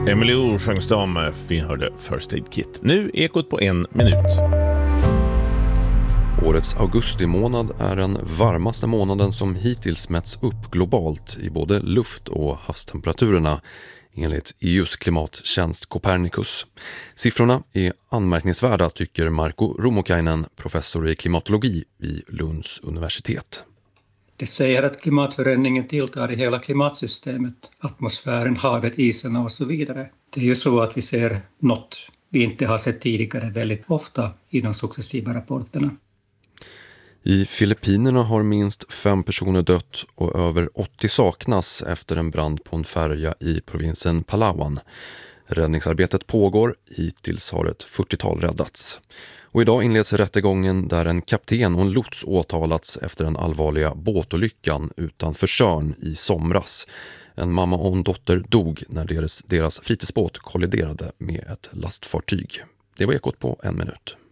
Emily Sjöngstam, vi hörde First Aid Kit. Nu ekot på 1 minut. Årets augustimånad är den varmaste månaden som hittills mätts upp globalt i både luft- och havstemperaturerna enligt EUs klimattjänst Copernicus. Siffrorna är anmärkningsvärda, tycker Marko Rumokainen, professor i klimatologi vid Lunds universitet. Det säger att klimatförändringen tilltar i hela klimatsystemet, atmosfären, havet, isarna och så vidare. Det är ju så att vi ser något vi inte har sett tidigare väldigt ofta i de successiva rapporterna. I Filippinerna har minst 5 personer dött och över 80 saknas efter en brand på en färja i provinsen Palawan. Räddningsarbetet pågår, hittills har ett 40-tal räddats. Och idag inleds rättegången där en kapten och en lots åtalats efter den allvarliga båtolyckan utanför Tjörn i somras. En mamma och en dotter dog när deras fritidsbåt kolliderade med ett lastfartyg. Det var ekot på 1 minut.